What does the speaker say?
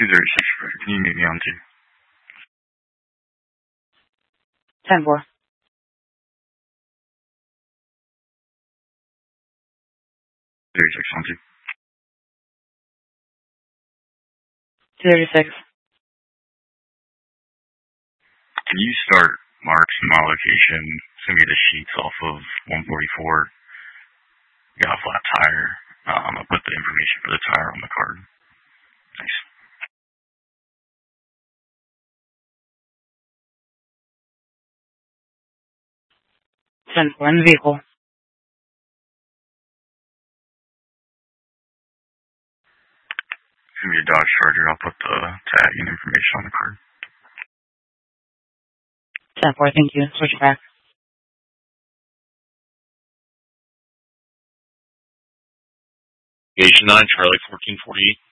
236, can you meet me on 2? 10-4. 36 on 2. 236. Can you start marks from my location? Send me the sheets off of 144. Got a flat tire. I'll put the information for the tire on the card. Thanks. Send for in the vehicle. It's gonna be a Dodge Charger. I'll put the tag and information on the card. 10-4, thank you. Switch back. Gauge 9, Charlie 1448.